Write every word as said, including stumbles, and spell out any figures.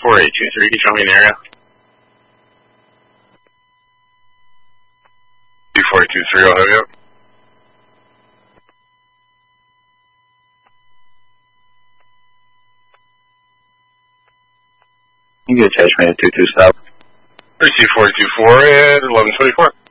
four eight two three, can you show me an area? two four eight two three, I'll have you up. You can attach me to two two stop. Receive four two four and eleven twenty-four.